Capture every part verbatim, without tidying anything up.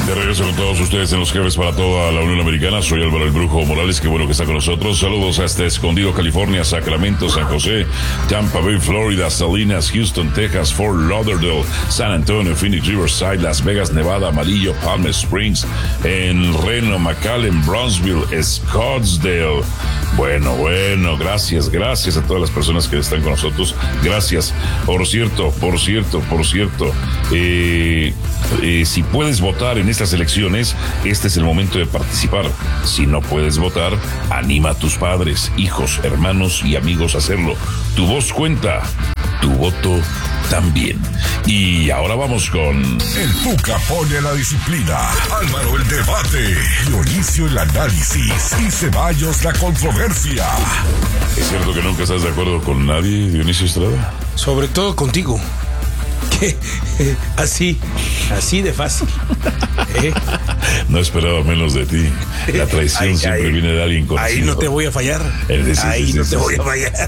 De regreso con todos ustedes en Los Jefes para toda la Unión Americana. Soy Álvaro el Brujo Morales, qué bueno que está con nosotros. Saludos hasta Escondido, California, Sacramento, San José, Tampa Bay, Florida, Salinas, Houston, Texas, Fort Lauderdale, San Antonio, Phoenix, Riverside, Las Vegas, Nevada, Amarillo, Palm Springs, en Reno, McAllen, Brownsville, Scottsdale. Bueno, bueno, gracias, gracias a todas las personas que están con nosotros. Gracias. Por cierto, por cierto, por cierto, eh, eh, si puedes votar en estas elecciones, este es el momento de participar. Si no puedes votar, anima a tus padres, hijos, hermanos y amigos a hacerlo. Tu voz cuenta, tu voto también. Y ahora vamos con... El Tuca pone la disciplina, Álvaro el debate, Dionisio el análisis y Ceballos la controversia. ¿Es cierto que nunca estás de acuerdo con nadie, Dionisio Estrada? Sobre todo contigo. Que así, así de fácil. ¿Eh? No esperaba menos de ti. La traición Ay, siempre ay, viene de alguien conocido. Ahí no te voy a fallar. Eh, sí, ahí sí, sí, no sí, te sí. voy a fallar.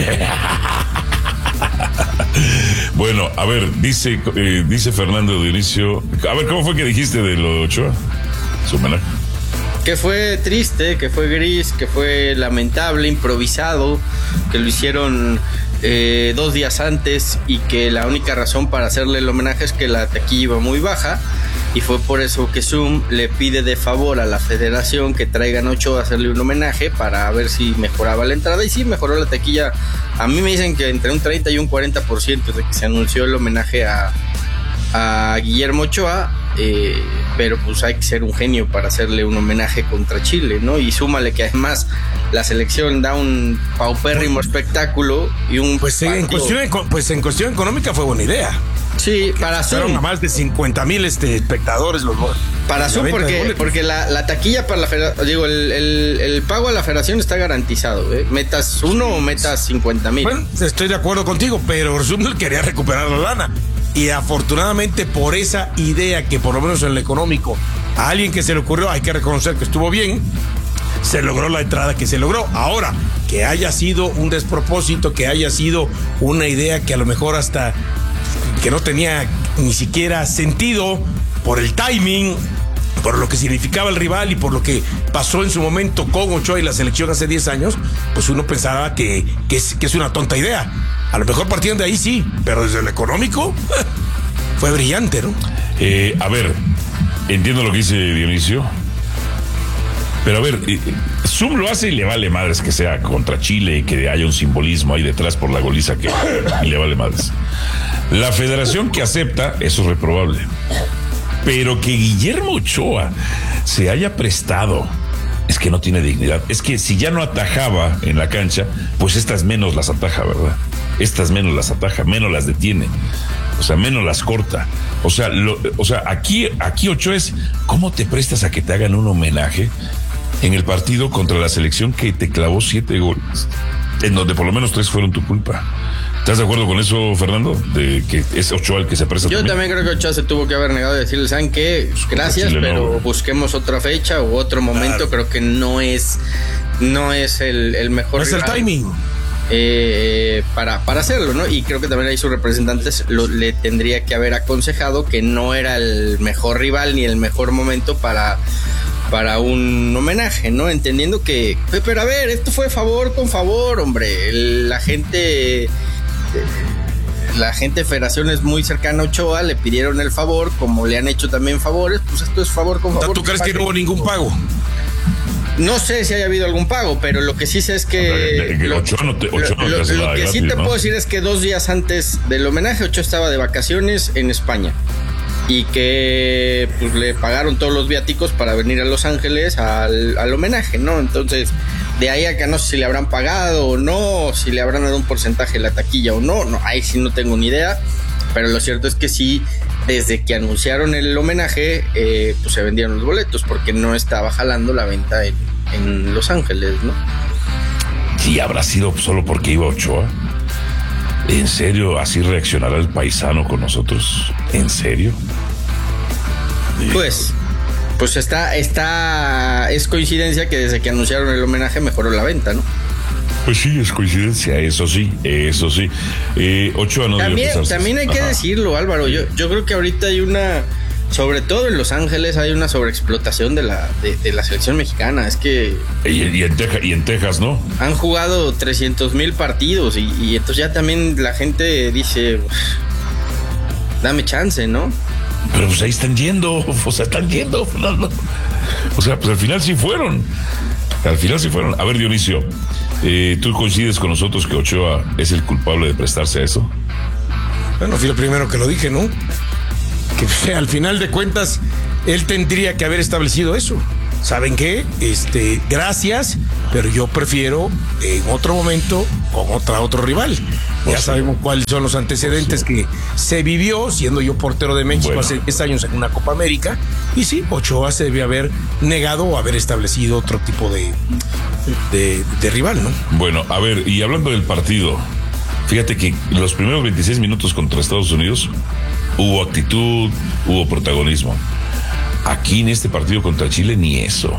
Bueno, a ver, dice eh, dice Fernando Dionisio. A ver, ¿cómo fue que dijiste de lo de Ochoa? Su homenaje. Que fue triste, que fue gris, que fue lamentable, improvisado, que lo hicieron eh, dos días antes y que la única razón para hacerle el homenaje es que la taquilla iba muy baja y fue por eso que Zoom le pide de favor a la federación que traigan Ochoa a hacerle un homenaje para ver si mejoraba la entrada y sí mejoró la taquilla. A mí me dicen que entre un treinta y un cuarenta por ciento de que se anunció el homenaje a, a Guillermo Ochoa. Eh, pero pues hay que ser un genio para hacerle un homenaje contra Chile, ¿no? Y súmale que además la selección da un paupérrimo espectáculo y un pues, eh, en cuestión, pues en cuestión económica fue buena idea. Sí, para Zoom. A más de cincuenta mil este, espectadores los Para Zoom, porque, porque la, la taquilla para la federación, digo, el, el, el pago a la federación está garantizado, ¿eh? Metas uno o metas cincuenta mil. Bueno, estoy de acuerdo contigo, pero Zoom quería recuperar la lana. Y afortunadamente por esa idea que por lo menos en lo económico a alguien que se le ocurrió, hay que reconocer que estuvo bien, se logró la entrada que se logró. Ahora, que haya sido un despropósito, que haya sido una idea que a lo mejor hasta que no tenía ni siquiera sentido por el timing, por lo que significaba el rival y por lo que pasó en su momento con Ochoa y la selección hace diez años, pues uno pensaba que, que, es, que es una tonta idea. A lo mejor partiendo de ahí sí, pero desde lo económico fue brillante, ¿no? Eh, a ver, entiendo lo que dice Dionisio, pero a ver, eh, Zoom lo hace y le vale madres que sea contra Chile y que haya un simbolismo ahí detrás por la goliza que y le vale madres. La federación que acepta, eso es reprobable. Pero que Guillermo Ochoa se haya prestado, es que no tiene dignidad. Es que si ya no atajaba en la cancha, pues estas menos las ataja, ¿verdad? Estas menos las ataja, menos las detiene. O sea, menos las corta. O sea, lo, o sea, aquí, aquí Ochoa es, ¿cómo te prestas a que te hagan un homenaje en el partido contra la selección que te clavó siete goles? En donde por lo menos tres fueron tu culpa. ¿Estás de acuerdo con eso, Fernando? De que es Ochoa el que se presta. Yo también, también creo que Ochoa se tuvo que haber negado de decirle, ¿saben qué? Gracias, Chile, pero no, busquemos otra fecha u otro momento. Claro. Creo que no es, no es el, el mejor. No es el timing. Eh, para, para hacerlo, ¿no? Y creo que también ahí sus representantes lo, le tendría que haber aconsejado que no era el mejor rival ni el mejor momento para, para un homenaje, ¿no? Entendiendo que, pero a ver, esto fue favor con favor, hombre. El, la gente... La gente de Federación es muy cercana a Ochoa, le pidieron el favor, como le han hecho también favores, pues esto es favor con favor. ¿Tú crees que no hubo ningún pago? No sé si haya habido algún pago, pero lo que sí sé es que... Lo, Ochoa no te, Ochoa lo, no te lo, lo que gratis, sí te ¿no? puedo decir es que dos días antes del homenaje, Ochoa estaba de vacaciones en España. Y que pues le pagaron todos los viáticos para venir a Los Ángeles al, al homenaje, ¿no? Entonces, de ahí acá no sé si le habrán pagado o no, si le habrán dado un porcentaje de la taquilla o no, no, ahí sí no tengo ni idea, pero lo cierto es que sí, desde que anunciaron el homenaje, eh, pues se vendieron los boletos, porque no estaba jalando la venta en, en Los Ángeles, ¿no? Sí, habrá sido solo porque iba Ochoa. ¿En serio así reaccionará el paisano con nosotros? ¿En serio? Pues, pues está, está, es coincidencia que desde que anunciaron el homenaje mejoró la venta, ¿no? Pues sí, es coincidencia, eso sí, eso sí. Eh, Ochoa no también, debe también hay que Ajá. decirlo, Álvaro. Yo, yo creo que ahorita hay una, sobre todo en Los Ángeles hay una sobreexplotación de la, de, de la selección mexicana. Es que... Y, y, en Texas, y en Texas, ¿no? Han jugado trescientos mil partidos y, y entonces ya también la gente dice, dame chance, ¿no? Pero pues ahí están yendo, o sea, están yendo, Fernando. O sea, pues al final sí fueron. Al final sí fueron. A ver, Dionisio, eh, ¿tú coincides con nosotros que Ochoa es el culpable de prestarse a eso? Bueno, fui el primero que lo dije, ¿no? Que al final de cuentas, él tendría que haber establecido eso. ¿Saben qué? Este, gracias, pero yo prefiero en otro momento con otra, otro rival. Ya sabemos cuáles son los antecedentes que se vivió siendo yo portero de México bueno. hace diez años en una Copa América. Y sí, Ochoa se debe haber negado o haber establecido otro tipo de, de, de rival, ¿no? Bueno, a ver, y hablando del partido, fíjate que los primeros veintiséis minutos contra Estados Unidos hubo actitud, hubo protagonismo. Aquí en este partido contra Chile ni eso.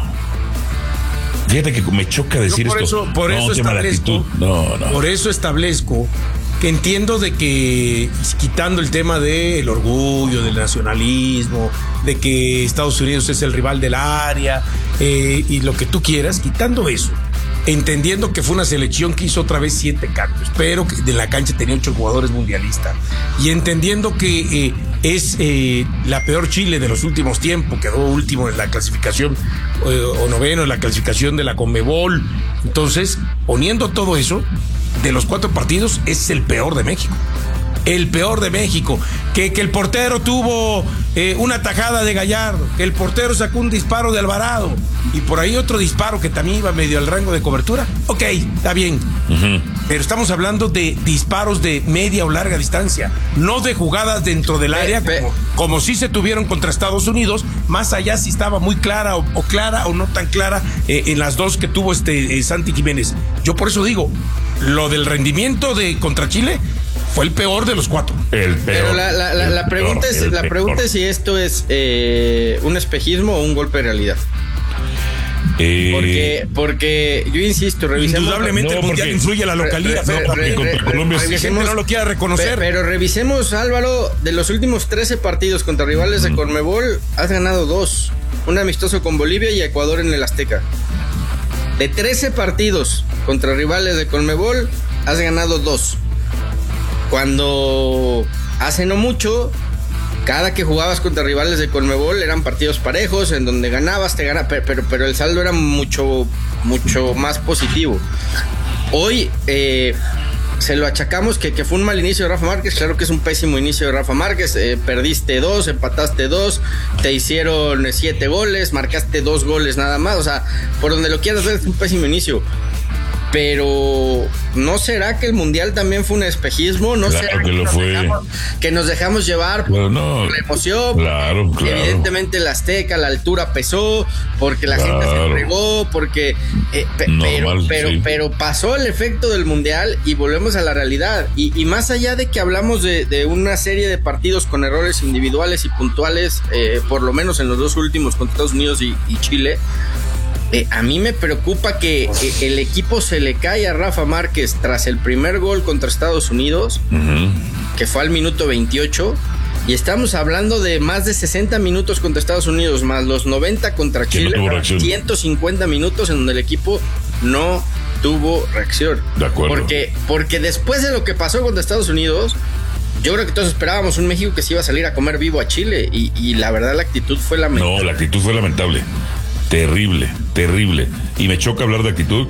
Fíjate que me choca decir Yo por esto. Eso, por no, eso establezco, no, no. Por eso establezco que entiendo de que, quitando el tema del orgullo, del nacionalismo, de que Estados Unidos es el rival del área, eh, y lo que tú quieras, quitando eso, entendiendo que fue una selección que hizo otra vez siete cambios, pero que de la cancha tenía ocho jugadores mundialistas, y entendiendo que eh, es eh, la peor Chile de los últimos tiempos, quedó último en la clasificación eh, o noveno en la clasificación de la Conmebol. Entonces, poniendo todo eso, de los cuatro partidos es el peor de México. El peor de México. Que, que el portero tuvo eh, una tajada de Gallardo, que el portero sacó un disparo de Alvarado y por ahí otro disparo que también iba medio al rango de cobertura. Ok, está bien. Uh-huh. Pero estamos hablando de disparos de media o larga distancia, no de jugadas dentro del área como, como sí se tuvieron contra Estados Unidos, más allá si estaba muy clara o, o clara o no tan clara eh, en las dos que tuvo este eh, Santi Jiménez. Yo por eso digo, lo del rendimiento de contra Chile fue el peor de los cuatro. El peor. Pero la, la, la, la pregunta peor, es, la peor. pregunta es si esto es eh, un espejismo o un golpe de realidad. Eh, porque, porque yo insisto, revisemos. Indudablemente no, el mundial influye a la localidad. Re, re, re, contra re, Colombia re, revisemos, no lo quiera reconocer. Pero, pero revisemos, Álvaro, de los últimos trece partidos contra rivales de Conmebol, has ganado dos. Un amistoso con Bolivia y Ecuador en el Azteca. De trece partidos contra rivales de Conmebol, has ganado dos. Cuando hace no mucho, cada que jugabas contra rivales de Conmebol eran partidos parejos, en donde ganabas, te ganabas, pero, pero, pero el saldo era mucho, mucho más positivo. Hoy eh, se lo achacamos que, que fue un mal inicio de Rafa Márquez. Claro que es un pésimo inicio de Rafa Márquez. Eh, perdiste dos, empataste dos, te hicieron siete goles, marcaste dos goles nada más. O sea, por donde lo quieras ver, es un pésimo inicio. Pero ¿no será que el mundial también fue un espejismo? ¿No claro será que, que, lo nos fue. Dejamos, que nos dejamos llevar bueno, no, por la emoción? Claro, claro. Evidentemente el Azteca, la altura pesó, porque la claro. gente se entregó, porque eh, pe, Normal, pero, pero, sí. pero pasó el efecto del mundial y volvemos a la realidad. Y, y más allá de que hablamos de, de una serie de partidos con errores individuales y puntuales, eh, por lo menos en los dos últimos contra Estados Unidos y, y Chile. Eh, a mí me preocupa que eh, el equipo se le cae a Rafa Márquez tras el primer gol contra Estados Unidos, uh-huh. que fue al minuto veintiocho, y estamos hablando de más de sesenta minutos contra Estados Unidos, más los noventa contra Chile, no ciento cincuenta minutos en donde el equipo no tuvo reacción. De acuerdo. Porque, porque después de lo que pasó contra Estados Unidos, yo creo que todos esperábamos un México que se iba a salir a comer vivo a Chile, y, y la verdad la actitud fue lamentable. No, la actitud fue lamentable. Terrible, terrible. Y me choca hablar de actitud.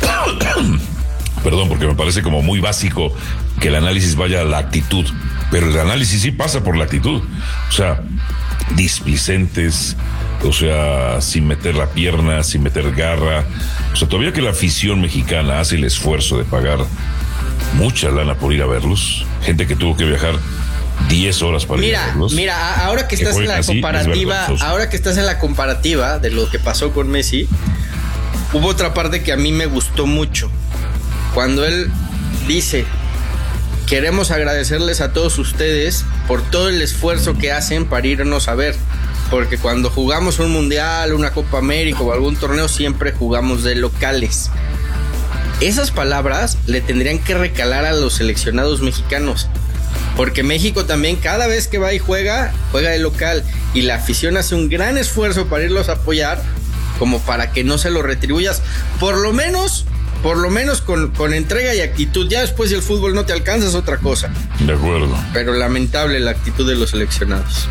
Perdón, porque me parece como muy básico que el análisis vaya a la actitud. Pero el análisis sí pasa por la actitud. O sea, displicentes, o sea, sin meter la pierna, sin meter garra. O sea, todavía que la afición mexicana hace el esfuerzo de pagar mucha lana por ir a verlos. Gente que tuvo que viajar diez horas para mira, ir a verlos. Mira, ahora que estás que en la así, comparativa, ahora que estás en la comparativa de lo que pasó con Messi, hubo otra parte que a mí me gustó mucho. Cuando él dice: queremos agradecerles a todos ustedes por todo el esfuerzo que hacen para irnos a ver. Porque cuando jugamos un mundial, una Copa América o algún torneo, siempre jugamos de locales. Esas palabras le tendrían que recalar a los seleccionados mexicanos. porque México también cada vez que va y juega, juega de local, y la afición hace un gran esfuerzo para irlos a apoyar, como para que no se lo retribuyas, por lo menos, por lo menos con, con entrega y actitud. Ya después si el fútbol no te alcanza es otra cosa. De acuerdo. Pero lamentable la actitud de los seleccionados.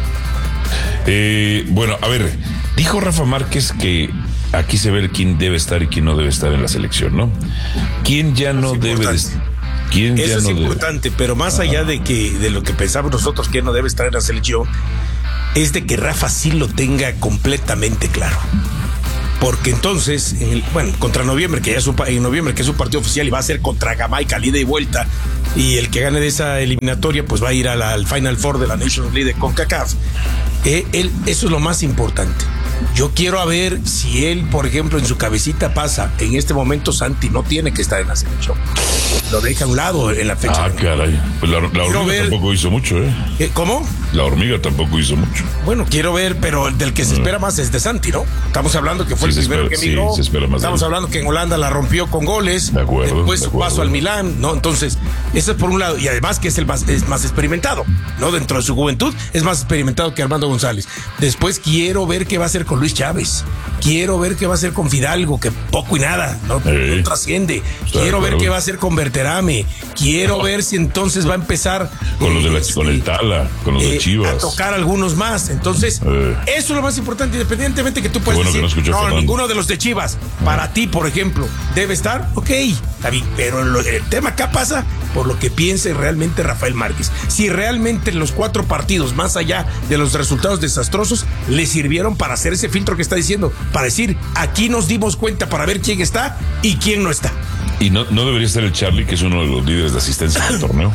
Eh, bueno, a ver, dijo Rafa Márquez que aquí se ve quién debe estar y quién no debe estar en la selección, ¿no? ¿Quién ya no debe de estar? ¿Quién ya Eso es no importante, debe? pero más allá de que de lo que pensamos nosotros que no debe estar en la selección, es de que Rafa sí lo tenga completamente claro. Porque entonces, en el, bueno, contra noviembre, que ya es un, en noviembre, que es un partido oficial y va a ser contra Jamaica, ida y vuelta, y el que gane de esa eliminatoria, pues va a ir a la, al Final Four de la Nations League de CONCACAF. Eh, él, eso es lo más importante. Yo quiero a ver si él, por ejemplo, en su cabecita pasa, en este momento Santi no tiene que estar en la selección. Lo deja a un lado en la fecha. Ah, caray. Pues la, la hormiga ver, tampoco hizo mucho, ¿eh? ¿eh? ¿Cómo? La hormiga tampoco hizo mucho. Bueno, quiero ver, pero del que se espera más es de Santi, ¿no? Estamos hablando que fue sí, el primero espera, que emigró. Sí, se espera más. Estamos hablando que en Holanda la rompió con goles. De acuerdo. Después de su acuerdo. paso al Milán, ¿no? Entonces, eso es por un lado. Y además que es el más, es más experimentado, ¿no? Dentro de su juventud es más experimentado que Armando González. Después quiero ver qué va a hacer con Luis Chávez. Quiero ver qué va a hacer con Fidalgo, que poco y nada, no, eh, no trasciende. Quiero claro. ver qué va a hacer con Berterame. Quiero no. ver si entonces va a empezar con los de la, este, con el Tala, con los eh, de Chivas. a tocar algunos más. Entonces, eh. eso es lo más importante, independientemente que tú puedas bueno decir, que no, no ninguno de los de Chivas, ah. para ti, por ejemplo, debe estar, ok, David, pero lo, el tema acá pasa por lo que piense realmente Rafael Márquez. Si realmente los cuatro partidos, más allá de los resultados desastrosos, le sirvieron para hacer ese filtro que está diciendo, para decir, aquí nos dimos cuenta para ver quién está y quién no está. Y no, no debería estar el Charlie, que es uno de los líderes de asistencia del torneo.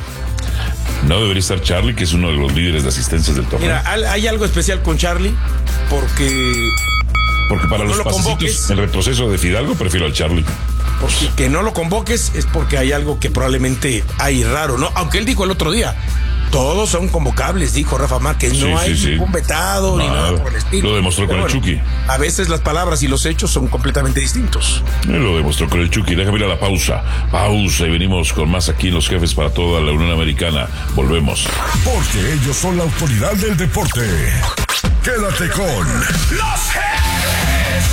No debería estar Charlie, que es uno de los líderes de asistencias del torneo. Mira, hay algo especial con Charlie, porque... Porque para no los pasecitos, el retroceso de Fidalgo, prefiero al Charlie. Porque que no lo convoques es porque hay algo que probablemente hay raro, ¿no? Aunque él dijo el otro día, todos son convocables, dijo Rafa Márquez, sí, no hay sí, ningún sí. vetado nada, ni nada por el estilo. Lo demostró Pero con bueno, el Chucky. A veces las palabras y los hechos son completamente distintos. Él lo demostró con el Chucky. Déjame ir a la pausa. Pausa y venimos con más aquí en Los Jefes para toda la Unión Americana. Volvemos. Porque ellos son la autoridad del deporte. Quédate con Los Jefes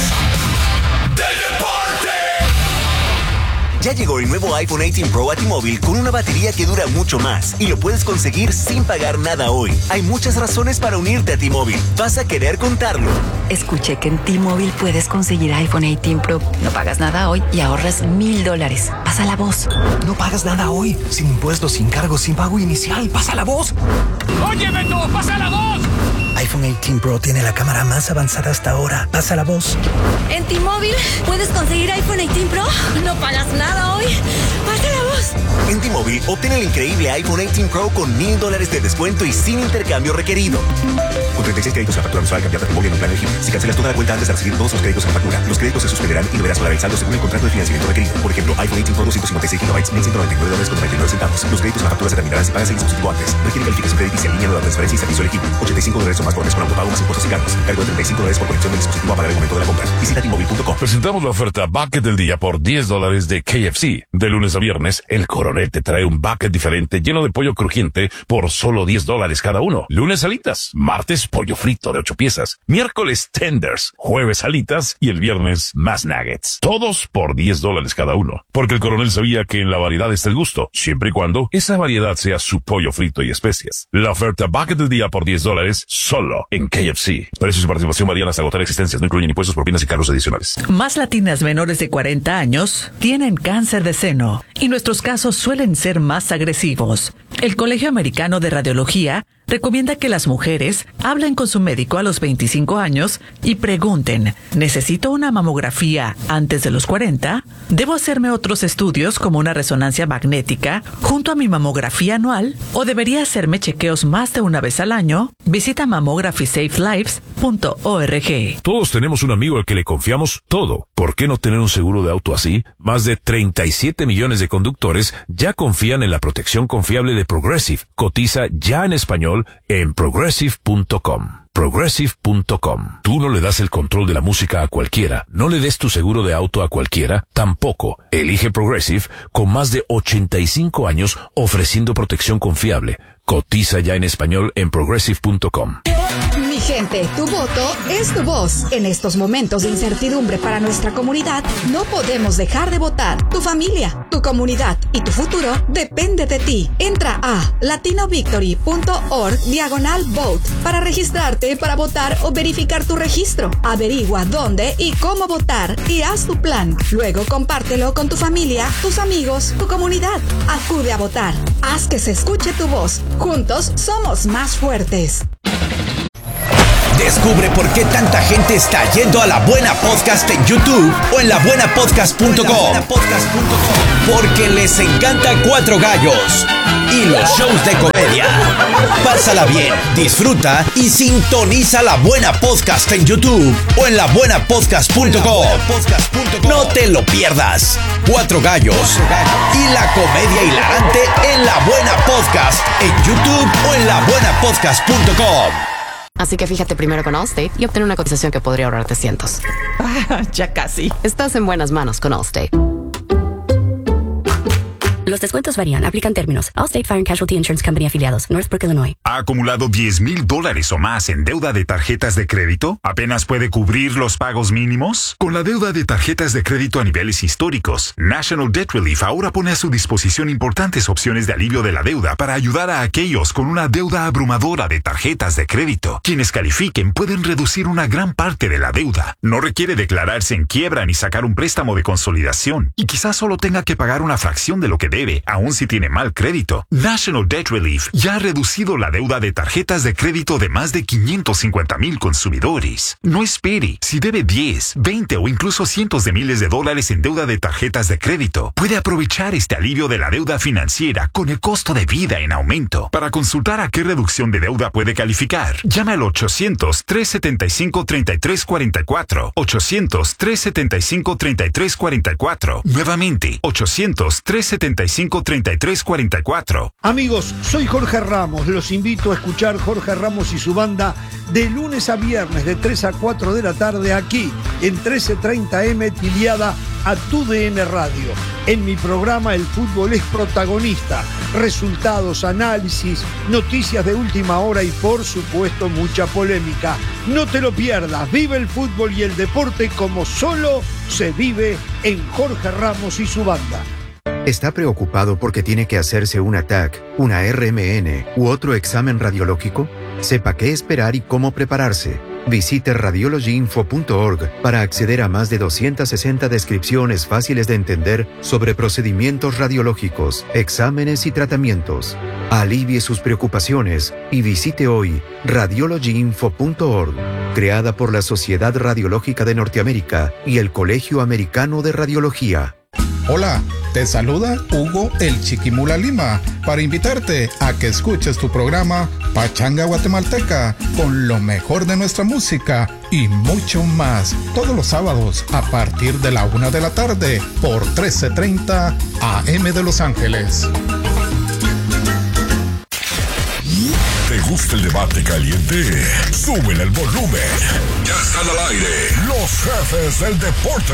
del Deporte. Ya llegó el nuevo iPhone dieciocho Pro a T-Mobile con una batería que dura mucho más y lo puedes conseguir sin pagar nada hoy. Hay muchas razones para unirte a T-Mobile. Vas a querer contarlo. Escuché que en T-Mobile puedes conseguir iPhone dieciocho Pro. No pagas nada hoy y ahorras mil dólares. Pasa la voz. No pagas nada hoy. Sin impuestos, sin cargos, sin pago inicial. Pasa la voz. ¡Oye, Beto! ¡Pasa la voz! iPhone dieciocho Pro tiene la cámara más avanzada hasta ahora. Pasa la voz. En T-Mobile puedes conseguir iPhone dieciocho Pro. No pagas nada hoy. Pasa la voz. En T-Mobile obtén el increíble iPhone dieciocho Pro con mil dólares de descuento y sin intercambio requerido. Con treinta y seis créditos en la factura mensual cambiada T-Mobile en un plan elegible. Si cancelas toda la cuenta antes de recibir todos los créditos en la factura, los créditos se suspenderán y deberás pagar el saldo según el contrato de financiamiento requerido. Por ejemplo, iPhone dieciocho Pro doscientos cincuenta y seis gigabytes, mil ciento noventa y nueve dólares con noventa y nueve centavos. Los créditos en la factura se terminarán si pagas el dispositivo antes. Requiere calificación crediticia en línea, nueva transferencia y servicio elegible. ochenta y cinco dólares o más por mes con autopago más impuestos y cargos. Cargo de treinta y cinco dólares por conexión del dispositivo a pagar el momento de la compra. Visita T Mobile punto com. Presentamos la oferta Bucket del Día por diez dólares de K F C. De lunes a viernes, el Coronel te trae un bucket diferente lleno de pollo crujiente por solo diez dólares cada uno. Lunes alitas, martes pollo frito de ocho piezas, miércoles tenders, jueves alitas y el viernes más nuggets. Todos por diez dólares cada uno. Porque el Coronel sabía que en la variedad está el gusto, siempre y cuando esa variedad sea su pollo frito y especias. La oferta Bucket del Día por diez dólares solo en K F C. Precios y participación varían hasta agotar existencias. No incluyen impuestos, propinas y cargos adicionales. Más latinas menores de cuarenta años tienen cáncer de seno y nuestros casos suelen ser más agresivos. El Colegio Americano de Radiología recomienda que las mujeres hablen con su médico a los veinticinco años y pregunten, ¿necesito una mamografía antes de los cuarenta? ¿Debo hacerme otros estudios como una resonancia magnética junto a mi mamografía anual? ¿O debería hacerme chequeos más de una vez al año? Visita mammography safe lives punto org. Todos tenemos un amigo al que le confiamos todo. ¿Por qué no tener un seguro de auto así? Más de treinta y siete millones de conductores ya confían en la protección confiable de Progressive. Cotiza ya en español en progressive punto com. progressive punto com. Tú no le das el control de la música a cualquiera. No le des tu seguro de auto a cualquiera. Tampoco. Elige Progressive con más de ochenta y cinco años ofreciendo protección confiable, Cotiza ya en español en progressive punto com. Mi gente, tu voto es tu voz. En estos momentos de incertidumbre para nuestra comunidad, no podemos dejar de votar. Tu familia, tu comunidad y tu futuro depende de ti. Entra a latinovictory punto org diagonal vote para registrarte para votar o verificar tu registro. Averigua dónde y cómo votar y haz tu plan. Luego compártelo con tu familia, tus amigos, tu comunidad. Acude a votar. Haz que se escuche tu voz. Juntos somos más fuertes. Descubre por qué tanta gente está yendo a La Buena Podcast en YouTube o en la buena podcast punto com. Porque les encanta Cuatro Gallos y los shows de comedia. Pásala bien, disfruta y sintoniza La Buena Podcast en YouTube o en la buena podcast punto com. No te lo pierdas. Cuatro Gallos y la comedia hilarante en La Buena Podcast en YouTube o en la buena podcast punto com. Así que fíjate primero con Allstate y obtén una cotización que podría ahorrarte cientos. Ah, ya casi. Estás en buenas manos con Allstate. Los descuentos varían. Aplican términos. Allstate Fire and Casualty Insurance Company afiliados. Northbrook, Illinois. ¿Ha acumulado diez mil dólares o más en deuda de tarjetas de crédito? ¿Apenas puede cubrir los pagos mínimos? Con la deuda de tarjetas de crédito a niveles históricos, National Debt Relief ahora pone a su disposición importantes opciones de alivio de la deuda para ayudar a aquellos con una deuda abrumadora de tarjetas de crédito. Quienes califiquen pueden reducir una gran parte de la deuda. No requiere declararse en quiebra ni sacar un préstamo de consolidación. Y quizás solo tenga que pagar una fracción de lo que debe, aun si tiene mal crédito. National Debt Relief ya ha reducido la deuda de tarjetas de crédito de más de quinientos cincuenta mil consumidores. No espere. Si debe diez, veinte o incluso cientos de miles de dólares en deuda de tarjetas de crédito, puede aprovechar este alivio de la deuda financiera con el costo de vida en aumento. Para consultar a qué reducción de deuda puede calificar, llame al ochocientos, trescientos setenta y cinco, treinta y tres cuarenta y cuatro. ochocientos, trescientos setenta y cinco, treinta y tres cuarenta y cuatro. Nuevamente, ochocientos, trescientos setenta y cinco, treinta y tres cuarenta y cuatro. Amigos, soy Jorge Ramos. Los invito a escuchar Jorge Ramos y su banda de lunes a viernes de tres a cuatro de la tarde aquí en trece treinta eme afiliada a Tu D N Radio. En mi programa el fútbol es protagonista. Resultados, análisis, noticias de última hora y por supuesto mucha polémica. No te lo pierdas. Vive el fútbol y el deporte como solo se vive en Jorge Ramos y su banda. ¿Está preocupado porque tiene que hacerse una T A C, una R M N u otro examen radiológico? Sepa qué esperar y cómo prepararse. Visite radiology info punto org para acceder a más de doscientas sesenta descripciones fáciles de entender sobre procedimientos radiológicos, exámenes y tratamientos. Alivie sus preocupaciones y visite hoy radiology info punto org, creada por la Sociedad Radiológica de Norteamérica y el Colegio Americano de Radiología. Hola, te saluda Hugo el Chiquimula Lima para invitarte a que escuches tu programa Pachanga Guatemalteca con lo mejor de nuestra música y mucho más todos los sábados a partir de la una de la tarde por trece treinta A M de Los Ángeles. ¿Te gusta el debate caliente? Súbele el volumen. Ya están al aire los jefes del deporte.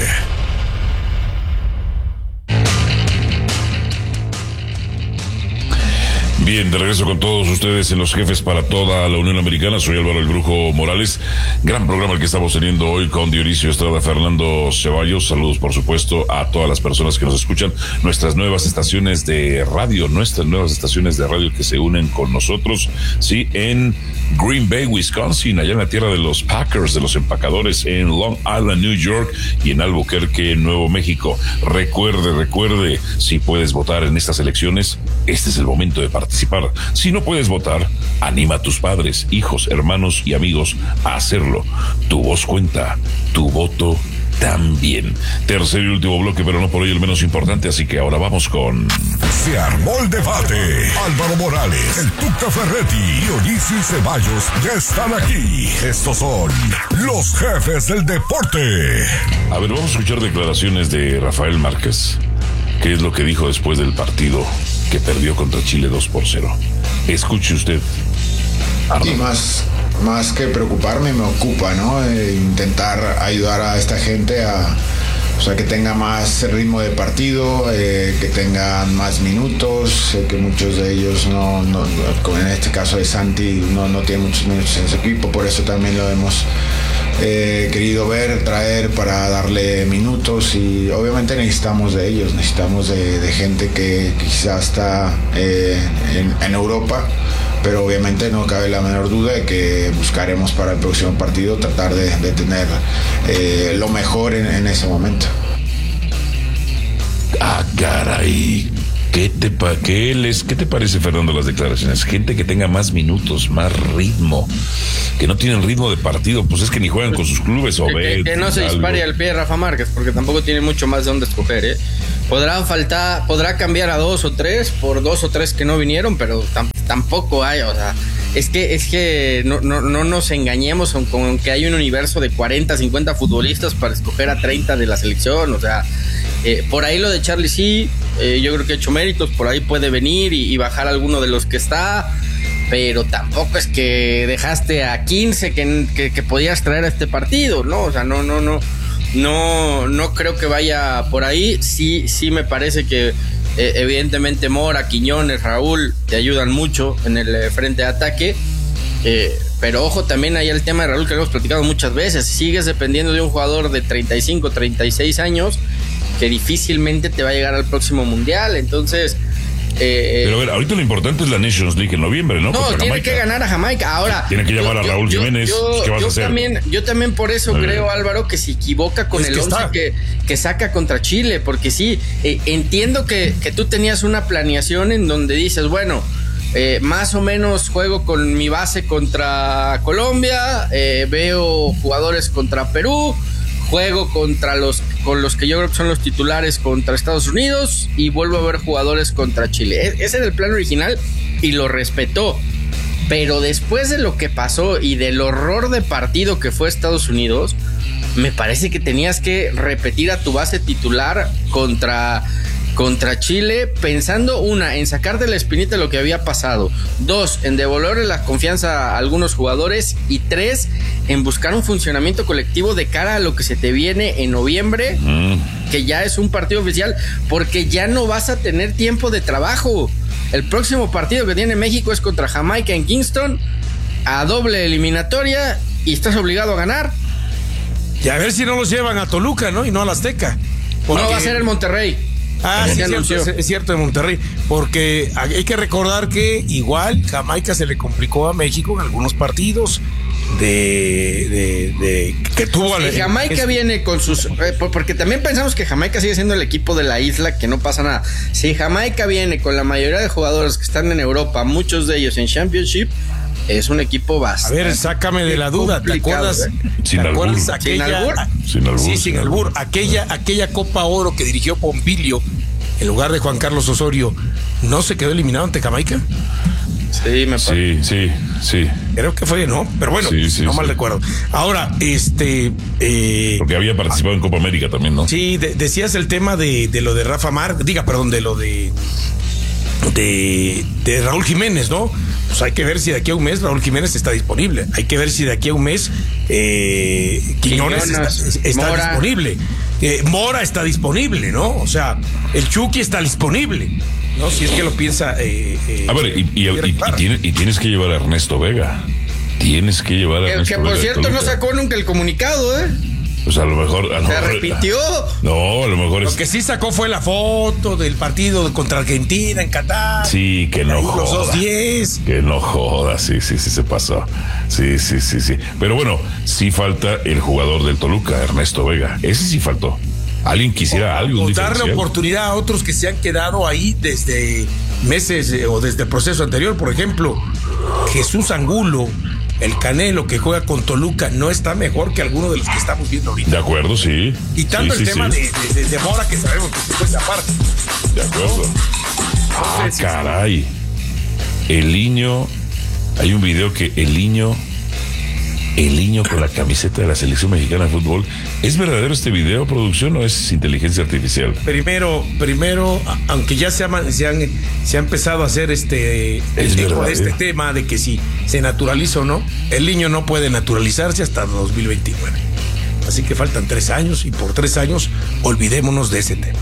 Bien, de regreso con todos ustedes en Los Jefes para toda la Unión Americana. Soy Álvaro el Brujo Morales. Gran programa el que estamos teniendo hoy con Dionisio Estrada, Fernando Ceballos. Saludos, por supuesto, a todas las personas que nos escuchan. Nuestras nuevas estaciones de radio, nuestras nuevas estaciones de radio que se unen con nosotros, sí, en Green Bay, Wisconsin, allá en la tierra de los Packers, de los empacadores, en Long Island, New York, y en Albuquerque, Nuevo México. Recuerde, recuerde, si puedes votar en estas elecciones, este es el momento de participar. Si no puedes votar, anima a tus padres, hijos, hermanos y amigos a hacerlo. Tu voz cuenta, tu voto también. Tercer y último bloque, pero no por ello el menos importante, así que ahora vamos con... Se armó el debate. Álvaro Morales, el Tuca Ferretti y Dionisio Ceballos ya están aquí. Estos son los jefes del deporte. A ver, vamos a escuchar declaraciones de Rafael Márquez. ¿Qué es lo que dijo después del partido que perdió contra Chile dos por cero? Escuche usted. Y más, más que preocuparme, me ocupa, ¿no? Eh, intentar ayudar a esta gente a o sea, que tenga más ritmo de partido, eh, que tengan más minutos, sé que muchos de ellos no, no, como en este caso de Santi, no, no tiene muchos minutos en su equipo, por eso también lo hemos eh, querido ver, traer para darle minutos, y obviamente necesitamos de ellos, necesitamos de, de gente que quizás está eh, en, en Europa, pero obviamente no cabe la menor duda de que buscaremos para el próximo partido tratar de, de tener eh, lo mejor en, en ese momento. Ah, caray. ¿Qué te, pa qué, les, ¿Qué te parece, Fernando, las declaraciones? Gente que tenga más minutos, más ritmo, que no tienen ritmo de partido, pues es que ni juegan con sus clubes o que, ven. que, que no se dispare al pie Rafa Márquez, porque tampoco tiene mucho más de dónde escoger, ¿eh? Podrá faltar, podrá cambiar a dos o tres por dos o tres que no vinieron, pero tam tampoco hay, o sea, es que, es que no, no, no nos engañemos con, con que hay un universo de cuarenta, cincuenta futbolistas para escoger a treinta de la selección, o sea, eh, por ahí lo de Charlie sí, eh, yo creo que ha hecho méritos, por ahí puede venir y, y bajar alguno de los que está, pero tampoco es que dejaste a quince que, que, que podías traer a este partido, ¿no? O sea, no, no, no, no, no creo que vaya por ahí. Sí, sí me parece que eh, evidentemente Mora, Quiñones, Raúl te ayudan mucho en el eh, frente de ataque, eh, pero ojo también hay el tema de Raúl que hemos platicado muchas veces, sigues dependiendo de un jugador de treinta y cinco, treinta y seis años que difícilmente te va a llegar al próximo mundial, entonces eh, pero a ver, ahorita lo importante es la Nations League en noviembre, ¿no? No, Contra tiene Jamaica. que ganar a Jamaica. Ahora tiene que llamar yo, a Raúl yo, Jiménez. Yo, ¿Qué vas yo a hacer? También, yo también por eso Muy creo, bien. Álvaro, que se equivoca con Es el que once que, que saca contra Chile, porque sí, eh, entiendo que, que tú tenías una planeación en donde dices, bueno, eh, más o menos juego con mi base contra Colombia, eh, veo jugadores contra Perú, juego contra los con los que yo creo que son los titulares contra Estados Unidos y vuelvo a ver jugadores contra Chile. E- ese era el plan original y lo respetó. Pero después de lo que pasó y del horror de partido que fue Estados Unidos, me parece que tenías que repetir a tu base titular contra, contra Chile, pensando, una, en sacarte la espinita de lo que había pasado, dos, en devolverle la confianza a algunos jugadores, y tres, en buscar un funcionamiento colectivo de cara a lo que se te viene en noviembre, mm. que ya es un partido oficial, porque ya no vas a tener tiempo de trabajo. El próximo partido que tiene México es contra Jamaica en Kingston, a doble eliminatoria, y estás obligado a ganar. Y a ver si no los llevan a Toluca, ¿no? Y no a la Azteca. Porque... No, va a ser el Monterrey. Ah, sí, es cierto, es, es cierto, de Monterrey. Porque hay que recordar que igual Jamaica se le complicó a México en algunos partidos de, de, de que tuvo. Sí, Jamaica es, viene con sus, eh, porque también pensamos que Jamaica sigue siendo el equipo de la isla, que no pasa nada. Si Jamaica viene con la mayoría de jugadores que están en Europa, muchos de ellos en Championship, es un equipo bastante. A ver, sácame de la duda, ¿te acuerdas? ¿eh? Sin ¿Te albur. acuerdas aquella, ¿Sin albur? Sin albur. Sí, sin albur. Aquella, aquella Copa Oro que dirigió Pompilio en lugar de Juan Carlos Osorio, ¿no se quedó eliminado ante Jamaica? Sí, me parece. Sí, sí, sí. Creo que fue, ¿no? Pero bueno, sí, sí, no sí. mal recuerdo. Ahora, este... Eh, Porque había participado en Copa América también, ¿no? Sí, de, decías el tema de, de lo de Rafa Márquez, diga, perdón, de lo de... De, de Raúl Jiménez, ¿no? Pues hay que ver si de aquí a un mes Raúl Jiménez está disponible. Hay que ver si de aquí a un mes eh, Quiñones, Quiñones está, está Mora. disponible. Eh, Mora está disponible, ¿no? O sea, el Chucky está disponible, ¿no? Si es que lo piensa. Eh, eh, a ver, y, y, y, y, tienes, y tienes que llevar a Ernesto Vega. Tienes que llevar a que, Ernesto que por Vega cierto no sacó nunca el comunicado, ¿eh? Pues a lo mejor... A lo Se mejor, repitió. No, a lo mejor Lo es... que sí sacó fue la foto del partido contra Argentina en Qatar. Sí, que no joda. Los dos diez. Que no joda, sí, sí, sí se pasó. Sí, sí, sí, sí. Pero bueno, sí falta el jugador del Toluca, Ernesto Vega. Ese sí faltó. Alguien quisiera o, algo o darle oportunidad a otros que se han quedado ahí desde meses eh, o desde el proceso anterior. Por ejemplo, Jesús Angulo, el Canelo, que juega con Toluca, no está mejor que alguno de los que estamos viendo ahorita. De acuerdo, sí. Quitando sí, el sí, tema sí. De, de, de Mora, que sabemos que se fue esa parte. De acuerdo. Ah, caray. El niño, hay un video que el niño, el niño con la camiseta de la selección mexicana de fútbol. ¿Es verdadero este video, producción, o es inteligencia artificial? Primero, primero, aunque ya se, ha, se, han, se ha empezado a hacer este, es eco de este tema de que si se naturaliza o no, el niño no puede naturalizarse hasta dos mil veintinueve. Así que faltan tres años y por tres años olvidémonos de ese tema.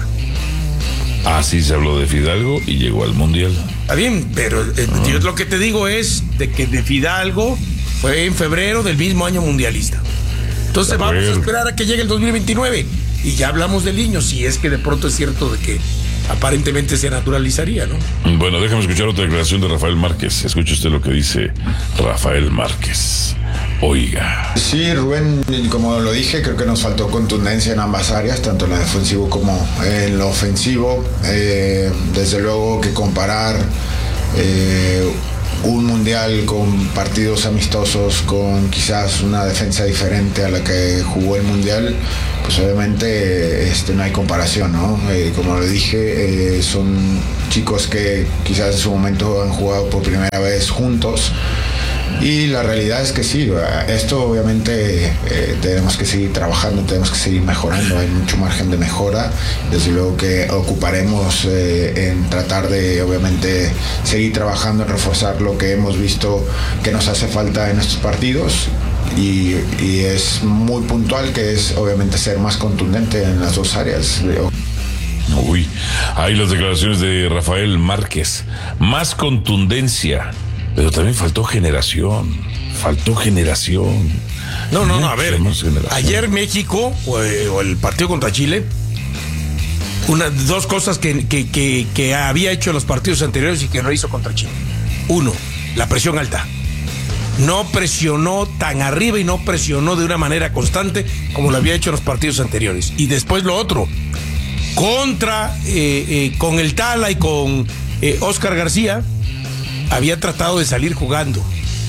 Así se habló de Fidalgo y llegó al Mundial. Está bien, pero eh, ah. yo lo que te digo es de que de Fidalgo fue en febrero del mismo año mundialista. Entonces vamos a esperar a que llegue el dos mil veintinueve y ya hablamos del niño, si es que de pronto es cierto de que aparentemente se naturalizaría, ¿no? Bueno, déjame escuchar otra declaración de Rafael Márquez. Escuche usted lo que dice Rafael Márquez. Oiga. Sí, Rubén, como lo dije, creo que nos faltó contundencia en ambas áreas, tanto en lo defensivo como en lo ofensivo. Eh, desde luego que comparar eh, un mundial con partidos amistosos, con quizás una defensa diferente a la que jugó el mundial, pues obviamente este, no hay comparación, ¿no? Eh, como lo dije, eh, son chicos que quizás en su momento han jugado por primera vez juntos. Y la realidad es que sí, esto obviamente eh, tenemos que seguir trabajando, tenemos que seguir mejorando, hay mucho margen de mejora, desde luego que ocuparemos eh, en tratar de obviamente seguir trabajando, en reforzar lo que hemos visto que nos hace falta en estos partidos y, y es muy puntual, que es obviamente ser más contundente en las dos áreas. Uy, hay las declaraciones de Rafael Márquez, más contundencia. Pero también faltó generación, faltó generación. No, no, no, a ver, ayer México, o, o el partido contra Chile, una, dos cosas que, que, que, que había hecho en los partidos anteriores y que no hizo contra Chile. Uno, la presión alta. No presionó tan arriba y no presionó de una manera constante como lo había hecho en los partidos anteriores. Y después lo otro, contra, eh, eh, con el Tala y con eh, Oscar García, había tratado de salir jugando.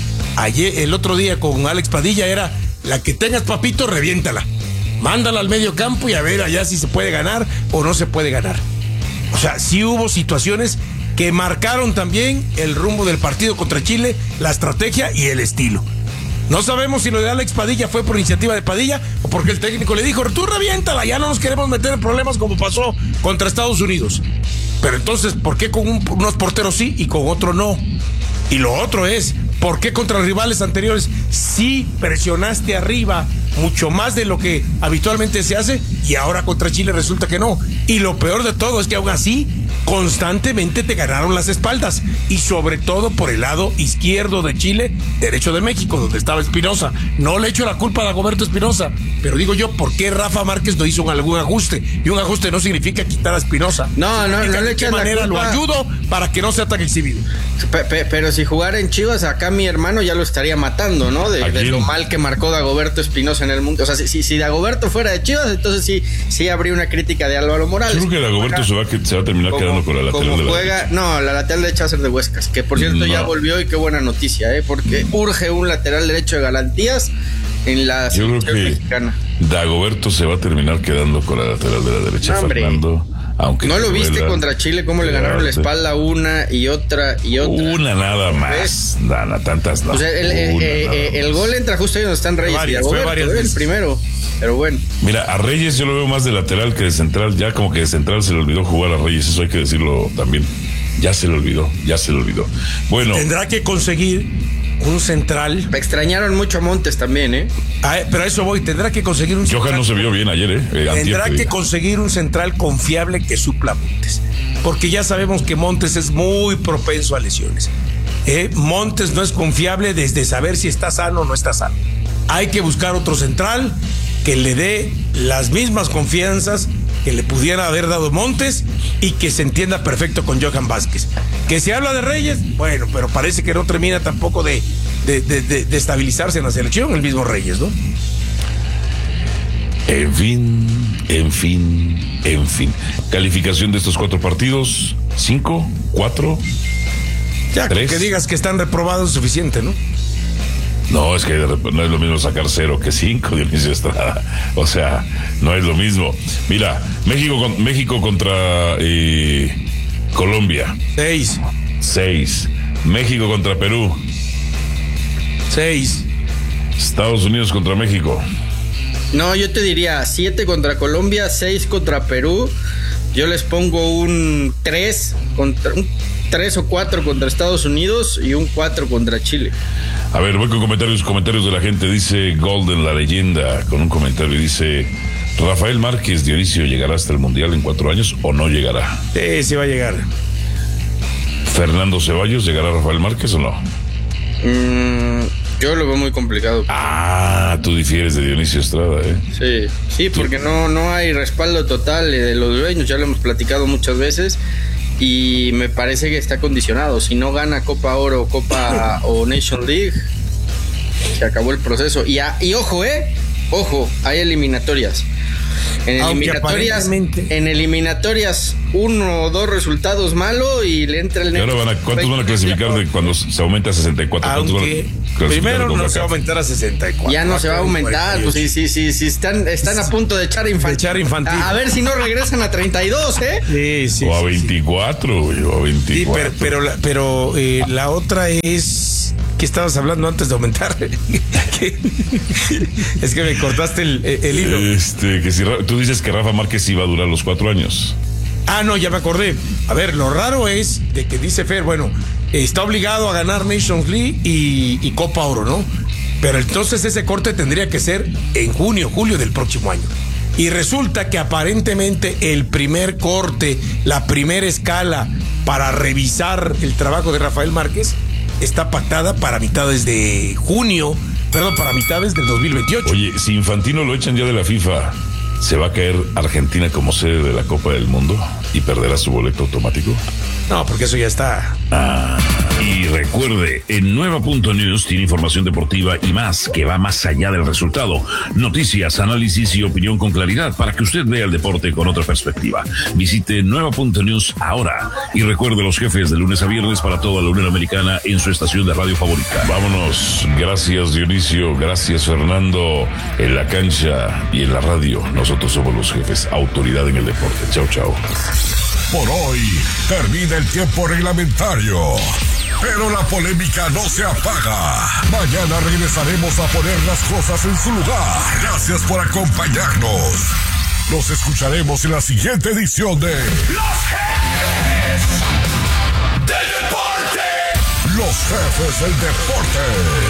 Ayer, el otro día con Alex Padilla era la que tengas, papito, reviéntala. Mándala al medio campo y a ver allá si se puede ganar o no se puede ganar. O sea, sí hubo situaciones que marcaron también el rumbo del partido contra Chile, la estrategia y el estilo. No sabemos si lo de Alex Padilla fue por iniciativa de Padilla o porque el técnico le dijo, tú reviéntala, ya no nos queremos meter en problemas como pasó contra Estados Unidos. Pero entonces, ¿por qué con un, unos porteros sí y con otro no? Y lo otro es, ¿por qué contra rivales anteriores sí presionaste arriba mucho más de lo que habitualmente se hace y ahora contra Chile resulta que no? Y lo peor de todo es que aún así constantemente te ganaron las espaldas y sobre todo por el lado izquierdo de Chile, derecho de México, donde estaba Espinosa. No le echo la culpa a Dagoberto Espinosa, pero digo yo, ¿por qué Rafa Márquez no hizo algún ajuste? Y un ajuste no significa quitar a Espinosa. No, no, no le echas la culpa. ¿De qué manera lo ayudo para que no sea tan exhibido? Pe- pe- pero si jugara en Chivas, acá mi hermano ya lo estaría matando, ¿no? De, de lo mal que marcó Dagoberto Espinosa en el mundo. O sea, si, si, si Dagoberto fuera de Chivas, entonces sí, sí habría una crítica de Álvaro Morales. Yo creo que Dagoberto se va, a, se va a terminar como, quedando con la lateral de la juega, derecha. No, la lateral derecha va a ser de Huescas, que por cierto no. ya volvió y qué buena noticia, ¿eh? Porque urge un lateral derecho de garantías en la selección mexicana. Dagoberto se va a terminar quedando con la lateral de la derecha, no, Fernando. Aunque ¿no lo viste contra Chile cómo le ganaron la espalda una y otra y otra? Una nada más, Dana, tantas no. O sea, el, el, el, el gol entra justo ahí donde están Reyes varias, y Dagoberto, varias el veces. primero, pero bueno. Mira, a Reyes yo lo veo más de lateral que de central, ya como que de central se le olvidó jugar a Reyes, eso hay que decirlo también. Ya se le olvidó, ya se le olvidó. Bueno. Tendrá que conseguir un central. Me extrañaron mucho a Montes también, ¿eh? Ah, pero a eso voy, tendrá que conseguir un central. Johan no se vio bien ayer, ¿eh? eh tendrá que digo. conseguir un central confiable que supla a Montes. Porque ya sabemos que Montes es muy propenso a lesiones. ¿Eh? Montes no es confiable desde saber si está sano o no está sano. Hay que buscar otro central que le dé las mismas confianzas que le pudiera haber dado Montes y que se entienda perfecto con Johan Vázquez. Que se habla de Reyes, bueno, pero parece que no termina tampoco de, de, de, de, de estabilizarse en la selección el mismo Reyes, ¿no? En fin, en fin, en fin. Calificación de estos cuatro partidos, cinco, cuatro, ya, tres. Que digas que están reprobados es suficiente, ¿no? No, es que no es lo mismo sacar cero que cinco, Dionisio Estrada. O sea, no es lo mismo. Mira, México, con, México contra eh, Colombia. Seis. Seis. México contra Perú. Seis. Estados Unidos contra México. No, yo te diría siete contra Colombia, seis contra Perú. Yo les pongo un tres contra un tres o cuatro contra Estados Unidos y un cuatro contra Chile. A ver, voy con comentarios, comentarios de la gente. Dice Golden, la leyenda, con un comentario. Dice, Rafael Márquez, Dionisio, ¿llegará hasta el Mundial en cuatro años o no llegará? Sí, sí va a llegar. Fernando Ceballos, ¿llegará Rafael Márquez o no? Mm, yo lo veo muy complicado. Ah, tú difieres de Dionisio Estrada, ¿eh? Sí, sí, porque no, no hay respaldo total de los dueños, ya lo hemos platicado muchas veces. Y me parece que está condicionado. Si no gana Copa Oro, Copa o Nation League, se acabó el proceso. Y, a, y ojo, eh, ojo, hay eliminatorias. En eliminatorias, en eliminatorias, uno o dos resultados malos y le entra el. ¿Y ahora van a, cuántos van a clasificar de cuando se aumenta a sesenta y cuatro? Aunque primero no se va a aumentar a sesenta y cuatro. Ya no se va a aumentar, pues sí, sí, sí, sí, están, están a punto de echar infantil. De echar infantil. A, a ver si no regresan a treinta y dos, ¿eh? Sí, sí. O a sí, veinticuatro, sí. O a veinticuatro. Sí, pero, pero, la, pero eh, la otra es que estabas hablando antes de aumentar. Es que me cortaste el, el hilo. Este, que si tú dices que Rafa Márquez iba a durar los cuatro años. Ah, no, ya me acordé. A ver, lo raro es de que dice Fer, bueno, está obligado a ganar Nations League y, y Copa Oro, ¿no? Pero entonces ese corte tendría que ser en junio, julio del próximo año. Y resulta que aparentemente el primer corte, la primera escala para revisar el trabajo de Rafael Márquez está pactada para mitades de junio, perdón, para mitades del dos mil veintiocho. Oye, si Infantino lo echan ya de la FIFA, ¿se va a caer Argentina como sede de la Copa del Mundo y perderá su boleto automático? No, porque eso ya está. Ah, y recuerde, en Nueva punto news tiene información deportiva y más que va más allá del resultado. Noticias, análisis y opinión con claridad para que usted vea el deporte con otra perspectiva. Visite Nueva punto news ahora y recuerde los jefes de lunes a viernes para toda la Unión Americana en su estación de radio favorita. Vámonos. Gracias, Dionisio. Gracias, Fernando. En la cancha y en la radio, nosotros somos los jefes. Autoridad en el deporte. Chao, chao. Por hoy termina el tiempo reglamentario, pero la polémica no se apaga. Mañana regresaremos a poner las cosas en su lugar. Gracias por acompañarnos. Nos escucharemos en la siguiente edición de Los Jefes del Deporte. Los Jefes del Deporte.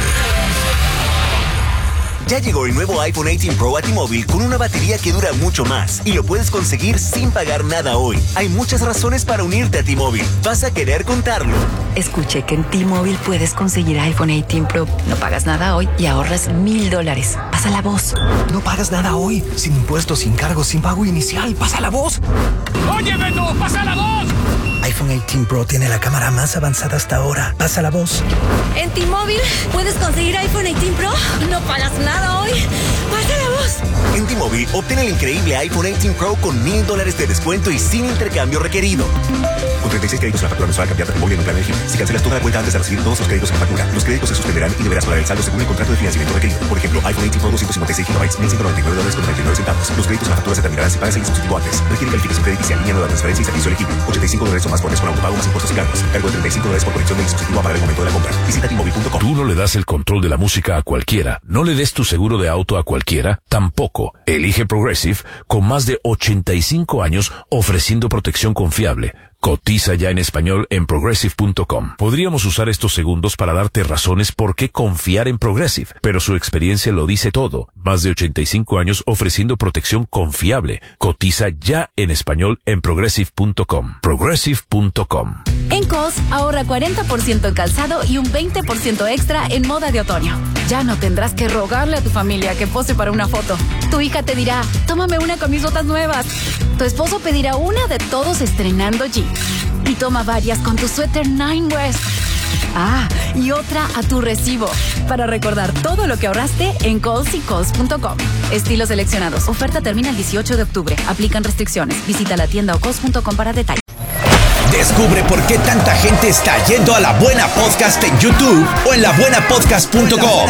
Ya llegó el nuevo iPhone dieciocho Pro a T-Mobile con una batería que dura mucho más y lo puedes conseguir sin pagar nada hoy. Hay muchas razones para unirte a T-Mobile. ¿Vas a querer contarlo? Escuché que en T-Mobile puedes conseguir iPhone dieciocho Pro. No pagas nada hoy y ahorras mil dólares. Pasa la voz. No pagas nada hoy. Sin impuestos, sin cargos, sin pago inicial. Pasa la voz. Oye, Beto, pasa la voz. iPhone dieciocho Pro tiene la cámara más avanzada hasta ahora. Pasa la voz. En T-Mobile puedes conseguir iPhone dieciocho Pro. No pagas nada hoy. Pasa la voz. En T-Mobile obtén el increíble iPhone dieciocho Pro con mil dólares de descuento y sin intercambio requerido. Con treinta y seis créditos en la factura mensual cambiada de móvil en un plan elegible. Si cancelas toda la cuenta antes de recibir todos los créditos en la factura, los créditos se suspenderán y deberás pagar el saldo según el contrato de financiamiento requerido. Por ejemplo, iPhone dieciocho Pro doscientos cincuenta y seis gigabytes, mil ciento noventa y nueve dólares con noventa y nueve centavos. Los créditos en la factura se terminarán si pagas el dispositivo antes. Requiere calificación crediticia, línea nueva, transferencia y servicio elegible. ochenta y cinco dólares o más por mes con autopago más impuestos y cargos. Cargo de treinta y cinco dólares por conexión del dispositivo a pagar el momento de la compra. Visita T Mobile punto com. Tú no le das el control de la música a cualquiera. No le des tu seguro de auto a cualquiera. Tampoco. Elige Progressive con más de ochenta y cinco años ofreciendo protección confiable. Cotiza ya en español en progressive punto com. Podríamos usar estos segundos para darte razones por qué confiar en Progressive, pero su experiencia lo dice todo. Más de ochenta y cinco años ofreciendo protección confiable. Cotiza ya en español en progressive punto com. progressive punto com. En Kohl's, ahorra cuarenta por ciento en calzado y un veinte por ciento extra en moda de otoño. Ya no tendrás que rogarle a tu familia que pose para una foto. Tu hija te dirá, tómame una con mis botas nuevas. Tu esposo pedirá una de todos estrenando jeans. Y toma varias con tu suéter Nine West. Ah, y otra a tu recibo. Para recordar todo lo que ahorraste en Kohl's y Kohl's punto com. Estilos seleccionados. Oferta termina el dieciocho de octubre. Aplican restricciones. Visita la tienda o Kohl's punto com para detalles. Descubre por qué tanta gente está yendo a La Buena Podcast en YouTube o en la buena podcast punto com.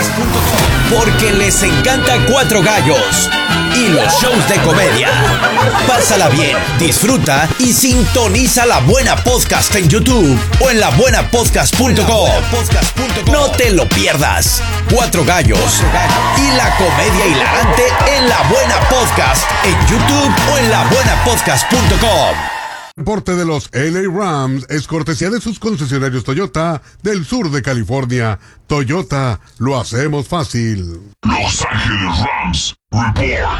Porque les encanta Cuatro Gallos y los shows de comedia. Pásala bien, disfruta y sintoniza La Buena Podcast en YouTube o en la buena podcast punto com. No te lo pierdas. Cuatro Gallos y la comedia hilarante en La Buena Podcast en YouTube o en la buena podcast punto com. El reporte de los L A Rams es cortesía de sus concesionarios Toyota del sur de California. Toyota, lo hacemos fácil. Los Ángeles Rams Report.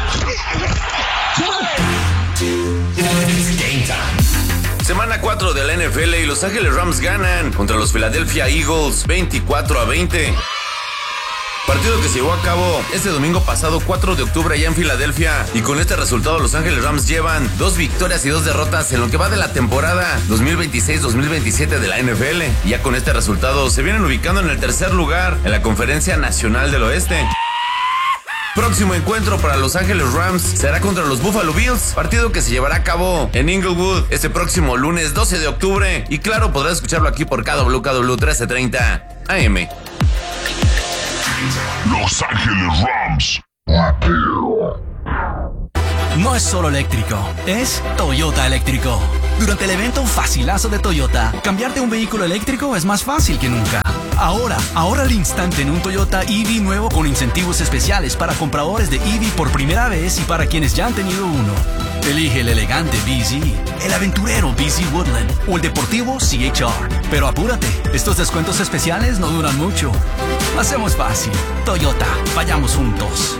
Semana cuatro de la N F L y Los Ángeles Rams ganan contra los Philadelphia Eagles veinticuatro a veinte. Partido que se llevó a cabo este domingo pasado, cuatro de octubre, allá en Filadelfia. Y con este resultado, Los Ángeles Rams llevan dos victorias y dos derrotas en lo que va de la temporada dos mil veintiséis dos mil veintisiete de la N F L. Y ya con este resultado, se vienen ubicando en el tercer lugar en la Conferencia Nacional del Oeste. Próximo encuentro para Los Ángeles Rams será contra los Buffalo Bills, partido que se llevará a cabo en Inglewood este próximo lunes doce de octubre. Y claro, podrás escucharlo aquí por K W K W trece treinta A M. Los Ángeles Rams. No es solo eléctrico, es Toyota eléctrico. Durante el evento Facilazo de Toyota, cambiarte un vehículo eléctrico es más fácil que nunca. Ahora, ahora al instante en un Toyota E V nuevo con incentivos especiales para compradores de E V por primera vez y para quienes ya han tenido uno. Elige el elegante B Z, el aventurero B Z Woodland o el deportivo C H R. Pero apúrate, estos descuentos especiales no duran mucho. Hacemos fácil. Toyota, vayamos juntos.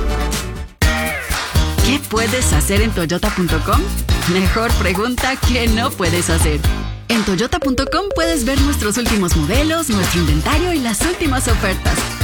¿Qué puedes hacer en toyota punto com? Mejor pregunta ¿qué no puedes hacer? En toyota punto com puedes ver nuestros últimos modelos, nuestro inventario y las últimas ofertas.